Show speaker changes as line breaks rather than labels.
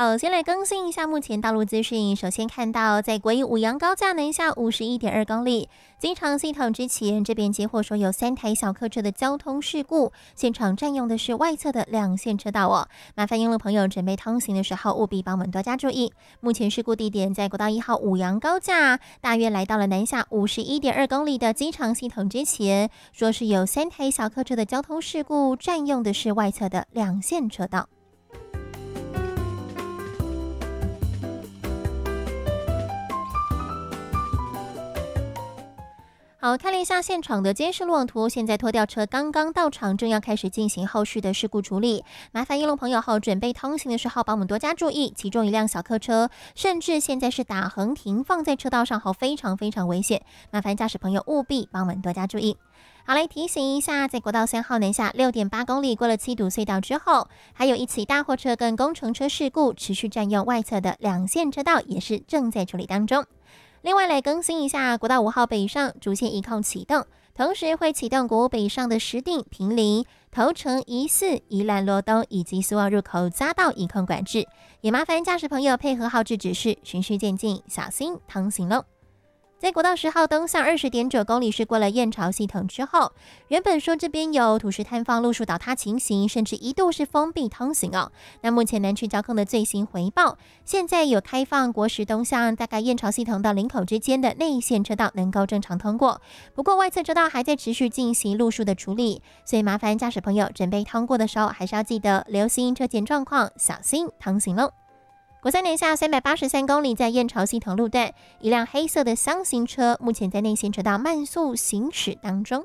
好，先来更新一下目前道路资讯。首先看到，在国一五杨高架南下51.2公里，机场系统之前这边接获说有3台小客车的交通事故，现场占用的是外侧的2线车道哦。麻烦用路朋友准备通行的时候，务必帮我们多加注意。目前事故地点在国道1号五杨高架，大约来到了南下51.2公里的机场系统之前，说是有3台小客车的交通事故，占用的是外侧的2线车道。好，看了一下现场的监视路网图，现在拖吊车刚刚到场，正要开始进行后续的事故处理。麻烦一路朋友后准备通行的时候，帮我们多加注意。其中一辆小客车，甚至现在是打横停放在车道上后，非常非常危险。麻烦驾驶朋友务必帮我们多加注意。好，来提醒一下，在国道3号南下6.8公里过了七堵隧道之后，还有一起大货车跟工程车事故，持续占用外侧的2线车道，也是正在处理当中。另外来更新一下，国道5号北上主线一控启动，同时会启动国五北上的石碇、坪林、头城、宜4、宜兰罗东以及苏澳入口匝道一控管制，也麻烦驾驶朋友配合号志指示，循序渐进，小心通行喽。在国道10号东向20.9公里是过了燕巢系统之后，原本说这边有土石坍方、路树倒塌情形，甚至一度是封闭通行哦。那目前南区交控的最新回报，现在有开放国10东向大概燕巢系统到林口之间的内线车道能够正常通过，不过外侧车道还在持续进行路树的处理，所以麻烦驾驶朋友准备通过的时候，还是要记得留心车前状况，小心通行喽。国3南下383公里，在燕巢系统路段，一辆黑色的厢型车目前在内线车道慢速行驶当中。